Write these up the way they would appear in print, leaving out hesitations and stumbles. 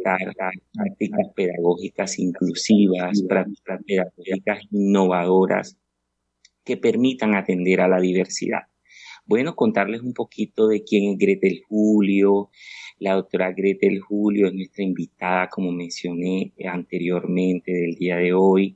fomentar prácticas pedagógicas inclusivas, prácticas pedagógicas innovadoras que permitan atender a la diversidad. Bueno, contarles un poquito de quién es Gretel Julio. La doctora Gretel Julio es nuestra invitada, como mencioné anteriormente, del día de hoy.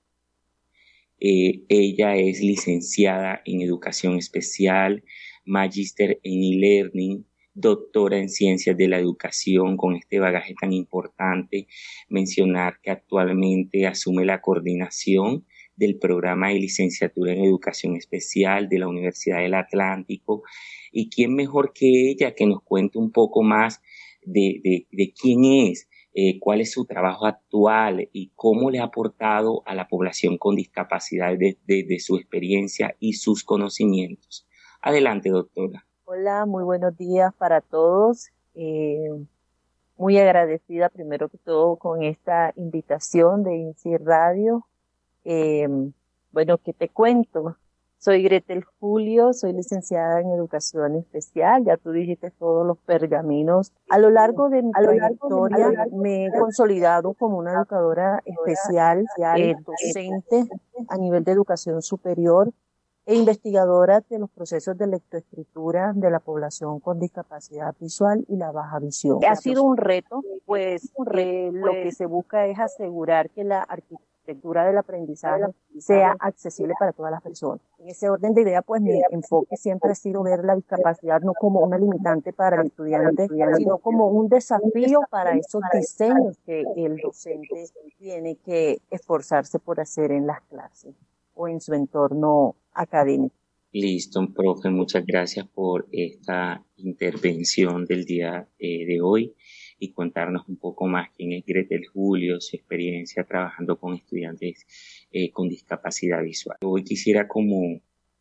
Ella es licenciada en Educación Especial, magíster en e-learning, doctora en Ciencias de la Educación, con este bagaje tan importante. Mencionar que actualmente asume la coordinación del programa de licenciatura en Educación Especial de la Universidad del Atlántico. ¿Y quién mejor que ella que nos cuente un poco más de quién es? Cuál es su trabajo actual y cómo le ha aportado a la población con discapacidad de su experiencia y sus conocimientos. Adelante, doctora. Hola, muy buenos días para todos. Muy agradecida primero que todo con esta invitación de INSI Radio. Bueno, ¿qué te cuento? Soy Gretel Julio, soy licenciada en Educación Especial, ya tú dijiste todos los pergaminos. A lo largo de mi trayectoria me he consolidado como una educadora especial, docente a nivel de educación superior e investigadora de los procesos de lectoescritura de la población con discapacidad visual y la baja visión. Ha sido un reto, pues lo que se busca es asegurar que la arquitectura del aprendizaje sea accesible para todas las personas. En ese orden de idea, pues mi enfoque siempre ha sido ver la discapacidad no como una limitante para el estudiante, sino como un desafío para esos diseños que el docente tiene que esforzarse por hacer en las clases o en su entorno académico. Listo, profe, muchas gracias por esta intervención del día de hoy y contarnos un poco más quién es Gretel Julio, su experiencia trabajando con estudiantes con discapacidad visual. Hoy quisiera como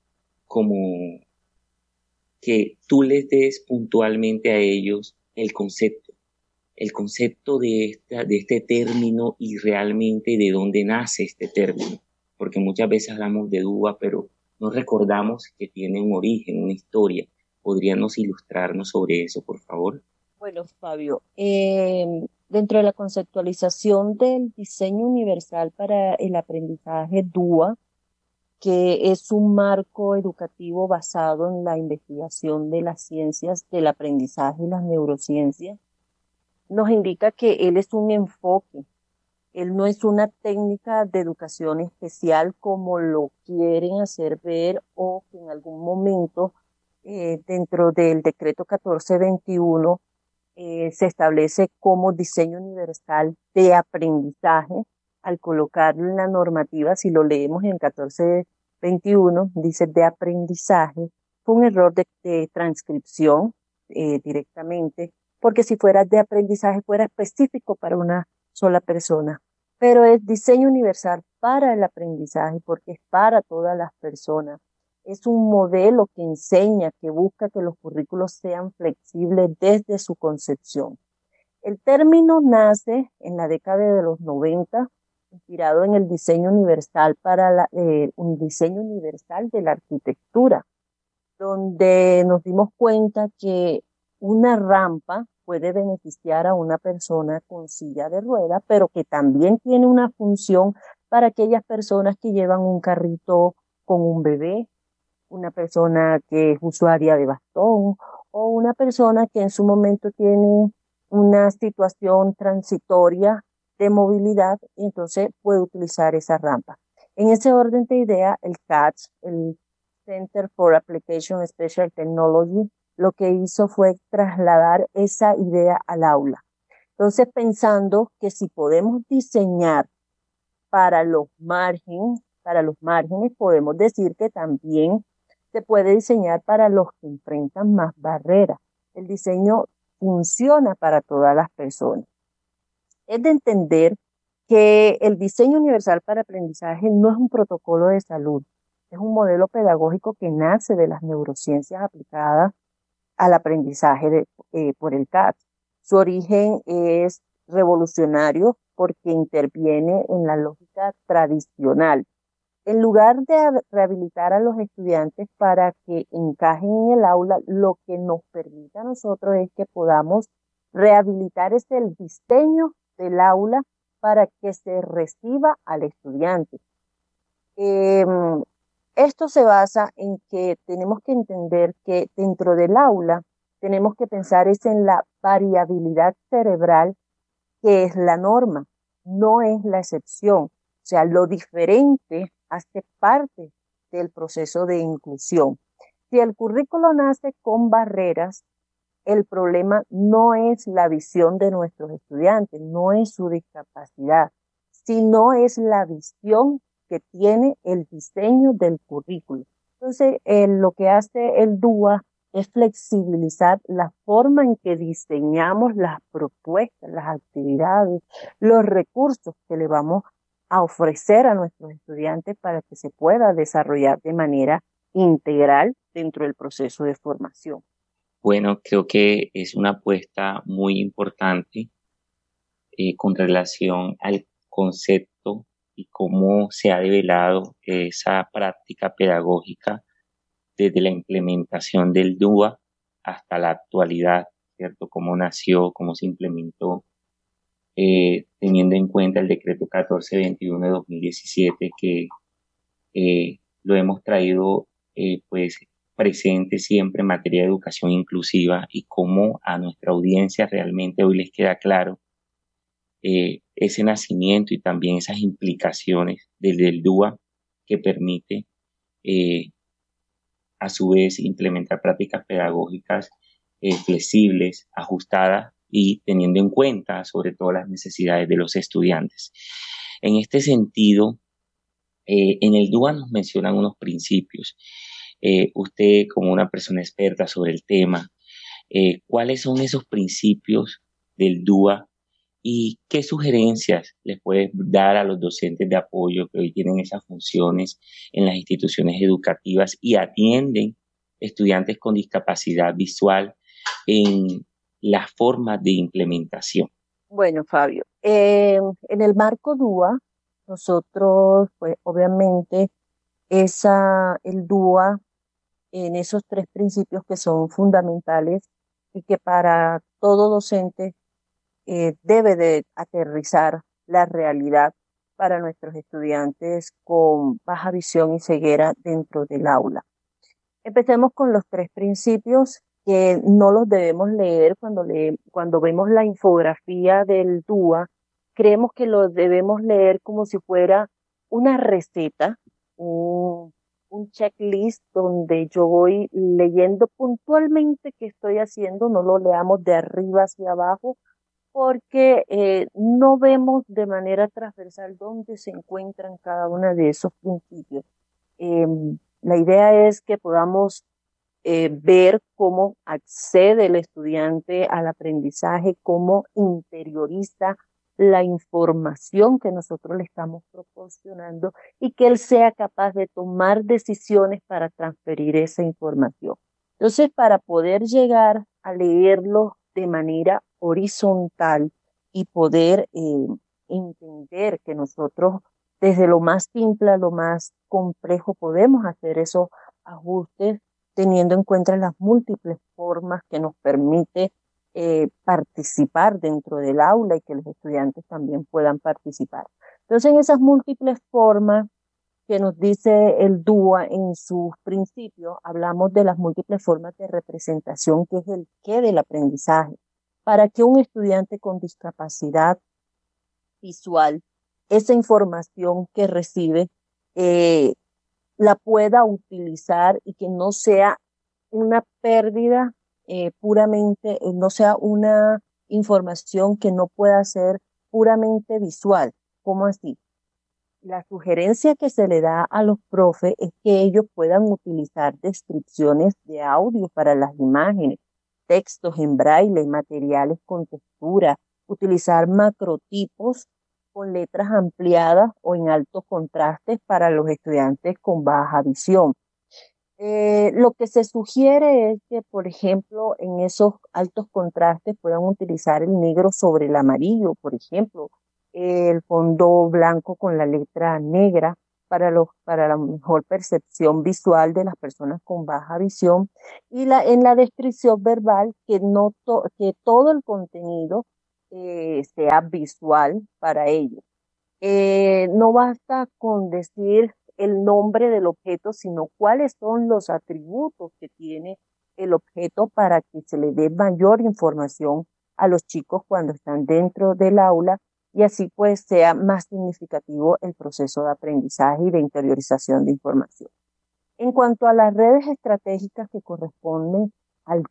que tú les des puntualmente a ellos el concepto de este término y realmente de dónde nace este término, porque muchas veces hablamos de DUA, pero no recordamos que tiene un origen, una historia. ¿Podríamos ilustrarnos sobre eso, por favor? Bueno, Fabio, dentro de la conceptualización del diseño universal para el aprendizaje DUA, que es un marco educativo basado en la investigación de las ciencias del aprendizaje y las neurociencias, nos indica que él es un enfoque. Él no es una técnica de educación especial como lo quieren hacer ver o que en algún momento dentro del decreto 1421 se establece como diseño universal de aprendizaje. Al colocarlo en la normativa, si lo leemos en 1421, dice de aprendizaje, fue un error de transcripción directamente, porque si fuera de aprendizaje fuera específico para una sola persona, pero es diseño universal para el aprendizaje porque es para todas las personas. Es un modelo que enseña, que busca que los currículos sean flexibles desde su concepción. El término nace en la década de los 90, inspirado en el diseño universal un diseño universal de la arquitectura, donde nos dimos cuenta que una rampa puede beneficiar a una persona con silla de ruedas, pero que también tiene una función para aquellas personas que llevan un carrito con un bebé, una persona que es usuaria de bastón o una persona que en su momento tiene una situación transitoria de movilidad y entonces puede utilizar esa rampa. En ese orden de idea, el CATS, el Center for Application Special Technology, lo que hizo fue trasladar esa idea al aula. Entonces, pensando que si podemos diseñar para los márgenes, podemos decir que también se puede diseñar para los que enfrentan más barreras. El diseño funciona para todas las personas. Es de entender que el diseño universal para aprendizaje no es un protocolo de salud, es un modelo pedagógico que nace de las neurociencias aplicadas al aprendizaje por el CAT. Su origen es revolucionario porque interviene en la lógica tradicional. En lugar de rehabilitar a los estudiantes para que encajen en el aula, lo que nos permite a nosotros es que podamos Rehabilitar es el diseño del aula para que se reciba al estudiante. Esto se basa en que tenemos que entender que dentro del aula tenemos que pensar es en la variabilidad cerebral, que es la norma, no es la excepción. O sea, lo diferente hace parte del proceso de inclusión. Si el currículo nace con barreras, el problema no es la visión de nuestros estudiantes, no es su discapacidad, sino es la visión que tiene el diseño del currículo. Entonces, lo que hace el DUA es flexibilizar la forma en que diseñamos las propuestas, las actividades, los recursos que le vamos a ofrecer a nuestros estudiantes para que se pueda desarrollar de manera integral dentro del proceso de formación. Bueno, creo que es una apuesta muy importante con relación al concepto y cómo se ha develado esa práctica pedagógica desde la implementación del DUA hasta la actualidad, ¿cierto? Cómo nació, cómo se implementó, teniendo en cuenta el decreto 1421 de 2017 que lo hemos traído pues presente siempre en materia de educación inclusiva y cómo a nuestra audiencia realmente hoy les queda claro ese nacimiento y también esas implicaciones del DUA que permite a su vez implementar prácticas pedagógicas flexibles, ajustadas y teniendo en cuenta sobre todo las necesidades de los estudiantes. En este sentido, en el DUA nos mencionan unos principios. Usted, como una persona experta sobre el tema, ¿cuáles son esos principios del DUA y qué sugerencias les puede dar a los docentes de apoyo que hoy tienen esas funciones en las instituciones educativas y atienden estudiantes con discapacidad visual en las formas de implementación? Bueno, Fabio, en el marco DUA, nosotros, pues obviamente, el DUA en esos tres principios que son fundamentales y que para todo docente debe de aterrizar la realidad para nuestros estudiantes con baja visión y ceguera dentro del aula. Empecemos con los tres principios que no los debemos leer cuando vemos la infografía del DUA. Creemos que los debemos leer como si fuera una receta, un checklist donde yo voy leyendo puntualmente qué estoy haciendo. No lo leamos de arriba hacia abajo porque no vemos de manera transversal dónde se encuentran cada uno de esos principios. La idea es que podamos ver cómo accede el estudiante al aprendizaje, cómo interioriza la información que nosotros le estamos proporcionando y que él sea capaz de tomar decisiones para transferir esa información. Entonces, para poder llegar a leerlo de manera horizontal y poder entender que nosotros desde lo más simple a lo más complejo podemos hacer esos ajustes teniendo en cuenta las múltiples formas que nos permite participar dentro del aula y que los estudiantes también puedan participar. Entonces, en esas múltiples formas que nos dice el DUA en sus principios, hablamos de las múltiples formas de representación, que es el qué del aprendizaje, para que un estudiante con discapacidad visual, esa información que recibe, la pueda utilizar y que no sea una pérdida puramente, no sea una información que no pueda ser puramente visual. ¿Cómo así? La sugerencia que se le da a los profes es que ellos puedan utilizar descripciones de audio para las imágenes, textos en braille, materiales con textura, utilizar macrotipos con letras ampliadas o en altos contrastes para los estudiantes con baja visión. Lo que se sugiere es que, por ejemplo, en esos altos contrastes puedan utilizar el negro sobre el amarillo, por ejemplo, el fondo blanco con la letra negra para la mejor percepción visual de las personas con baja visión, y en la descripción verbal que, que todo el contenido sea visual para ellos. No basta con decir el nombre del objeto, sino cuáles son los atributos que tiene el objeto para que se le dé mayor información a los chicos cuando están dentro del aula, y así pues sea más significativo el proceso de aprendizaje y de interiorización de información. En cuanto a las redes estratégicas que corresponden al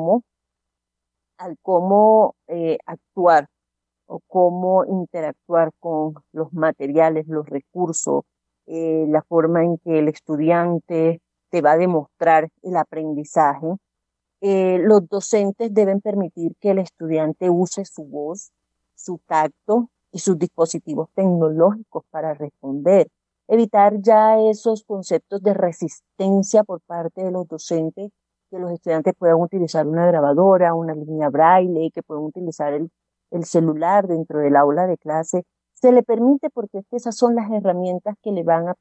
cómo actuar o cómo interactuar con los materiales, los recursos, la forma en que el estudiante te va a demostrar el aprendizaje. Los docentes deben permitir que el estudiante use su voz, su tacto y sus dispositivos tecnológicos para responder. Evitar ya esos conceptos de resistencia por parte de los docentes, que los estudiantes puedan utilizar una grabadora, una línea braille, que puedan utilizar el celular dentro del aula de clase. Se le permite porque es que esas son las herramientas que le van a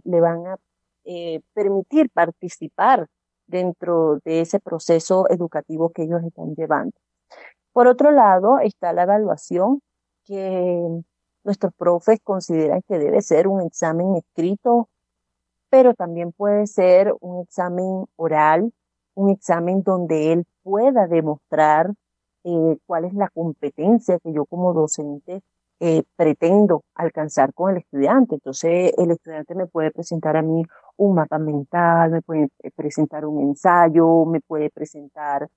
permitir participar dentro de ese proceso educativo que ellos están llevando. Por otro lado, está la evaluación, que nuestros profes consideran que debe ser un examen escrito, pero también puede ser un examen oral, un examen donde él pueda demostrar cuál es la competencia que yo como docente pretendo alcanzar con el estudiante. Entonces, el estudiante me puede presentar a mí un mapa mental, me puede presentar un ensayo, me puede presentar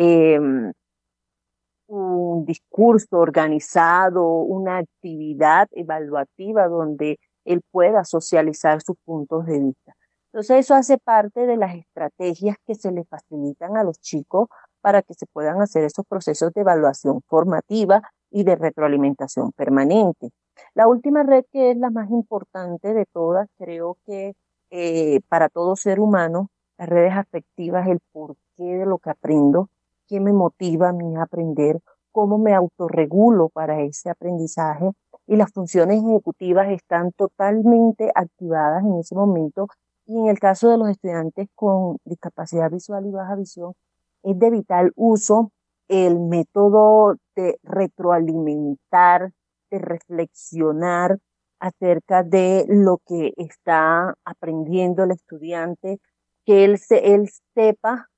un discurso organizado, una actividad evaluativa donde él pueda socializar sus puntos de vista. Entonces, eso hace parte de las estrategias que se le facilitan a los chicos para que se puedan hacer esos procesos de evaluación formativa y de retroalimentación permanente. La última red, que es la más importante de todas, creo que para todo ser humano, las redes afectivas, el porqué de lo que aprendo, qué me motiva a mí a aprender, cómo me autorregulo para ese aprendizaje, y las funciones ejecutivas están totalmente activadas en ese momento. Y en el caso de los estudiantes con discapacidad visual y baja visión, es de vital uso el método de retroalimentar, de reflexionar acerca de lo que está aprendiendo el estudiante, que él sepa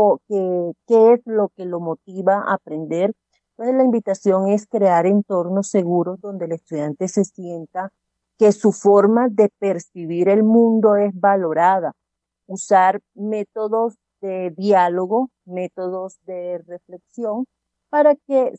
qué es lo que lo motiva a aprender. Entonces, la invitación es crear entornos seguros donde el estudiante se sienta que su forma de percibir el mundo es valorada. Usar métodos de diálogo, métodos de reflexión, para que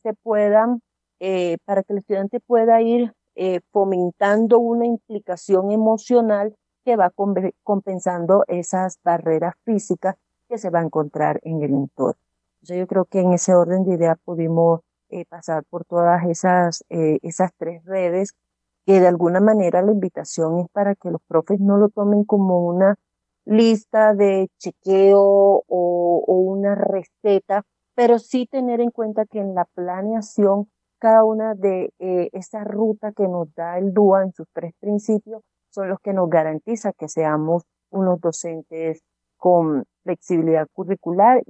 para que el estudiante pueda ir fomentando una implicación emocional que va compensando esas barreras físicas que se va a encontrar en el entorno. Entonces, yo creo que en ese orden de ideas pudimos pasar por todas esas tres redes, que de alguna manera la invitación es para que los profes no lo tomen como una lista de chequeo o una receta, pero sí tener en cuenta que en la planeación, cada una de esa ruta que nos da el DUA en sus tres principios son los que nos garantiza que seamos unos docentes con flexibilidad curricular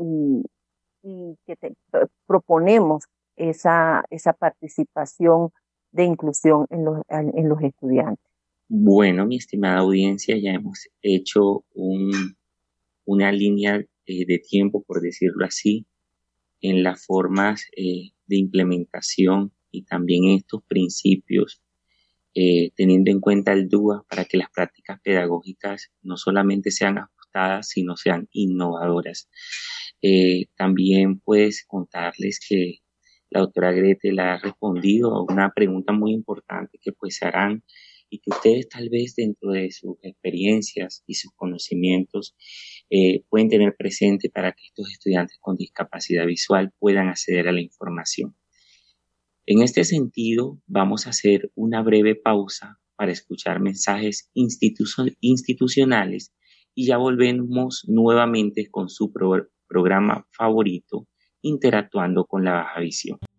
y que proponemos esa participación de inclusión en los estudiantes. Bueno, mi estimada audiencia, ya hemos hecho una línea de tiempo, por decirlo así, en las formas de implementación y también en estos principios, teniendo en cuenta el DUA para que las prácticas pedagógicas no solamente sean ajustadas, sino sean innovadoras. También puedes contarles que la doctora Gretel ha respondido a una pregunta muy importante que pues se harán y que ustedes tal vez dentro de sus experiencias y sus conocimientos pueden tener presente para que estos estudiantes con discapacidad visual puedan acceder a la información. En este sentido, vamos a hacer una breve pausa para escuchar mensajes institucionales y ya volvemos nuevamente con su programa favorito, Interactuando con la Baja Visión.